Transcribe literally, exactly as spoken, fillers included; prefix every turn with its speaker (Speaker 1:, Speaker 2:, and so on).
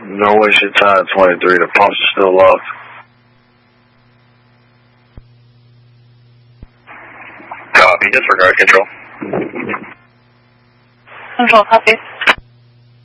Speaker 1: Don't waste your time, twenty-three. The pumps are still off.
Speaker 2: Copy. Disregard control.
Speaker 3: Control, copy.